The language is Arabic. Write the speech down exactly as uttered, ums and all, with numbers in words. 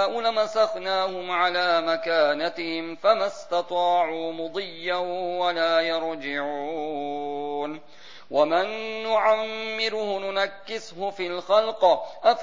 نشاء لمسخناهم على مكانتهم فما استطاعوا مضيا ولا يرجعون ومن نعمره ننكسه في الخلق